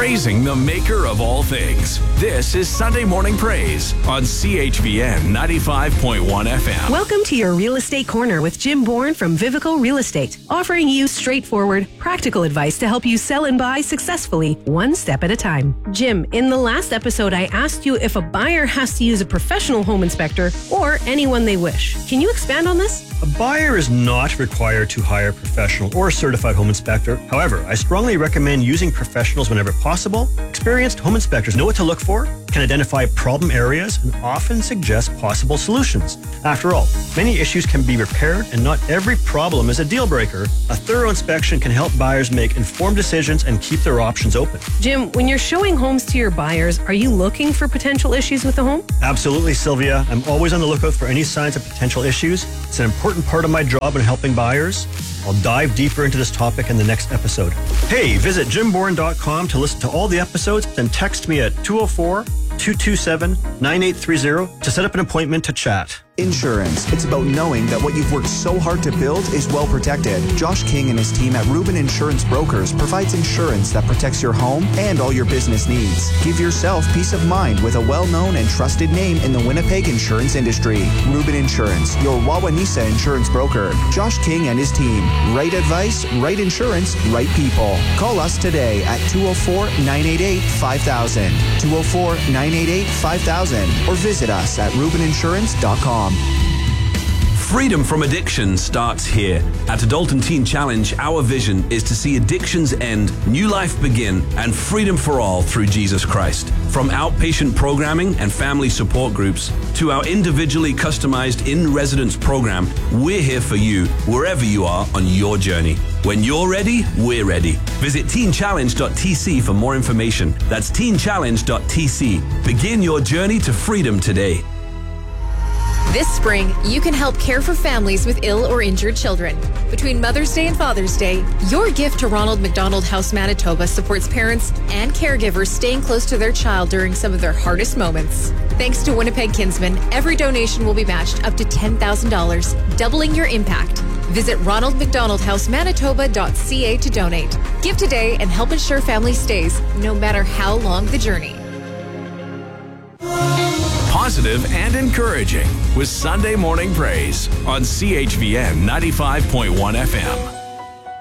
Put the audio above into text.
praising the maker of all things. This is Sunday Morning Praise on CHVN 95.1 FM. Welcome to your Real Estate Corner with Jim Bourne from Vivico Real Estate, offering you straightforward, practical advice to help you sell and buy successfully, one step at a time. Jim, in the last episode, I asked you if a buyer has to use a professional home inspector or anyone they wish. Can you expand on this? A buyer is not required to hire a professional or a certified home inspector. However, I strongly recommend using professionals whenever possible. Experienced home inspectors know what to look for, can identify problem areas, and often suggest possible solutions. After all, many issues can be repaired and not every problem is a deal breaker. A thorough inspection can help buyers make informed decisions and keep their options open. Jim, when you're showing homes to your buyers, are you looking for potential issues with the home? Absolutely, Sylvia. I'm always on the lookout for any signs of potential issues. It's an important part of my job in helping buyers. I'll dive deeper into this topic in the next episode. Hey, visit jimbourne.com to listen to all the episodes, then text me at 204-227-9830 to set up an appointment to chat. Insurance. It's about knowing that what you've worked so hard to build is well protected. Josh King and his team at Rubin Insurance Brokers provides insurance that protects your home and all your business needs. Give yourself peace of mind with a well-known and trusted name in the Winnipeg insurance industry. Rubin Insurance, your Wawanesa insurance broker. Josh King and his team. Right advice, right insurance, right people. Call us today at 204-988-5000, 204-988-5000, or visit us at rubininsurance.com. Freedom from addiction starts here. At Adult Teen Challenge, our vision is to see addictions end, new life begin, and freedom for all through Jesus Christ. From outpatient programming and family support groups to our individually customized in-residence program, we're here for you wherever you are on your journey. When you're ready, we're ready. Visit teenchallenge.tc for more information. That's teenchallenge.tc. Begin your journey to freedom today. This spring, you can help care for families with ill or injured children. Between Mother's Day and Father's Day, your gift to Ronald McDonald House Manitoba supports parents and caregivers staying close to their child during some of their hardest moments. Thanks to Winnipeg Kinsman, every donation will be matched up to $10,000, doubling your impact. Visit ronaldmcdonaldhousemanitoba.ca to donate. Give today and help ensure family stays, no matter how long the journey. Positive and encouraging with Sunday Morning Praise on CHVN 95.1 FM.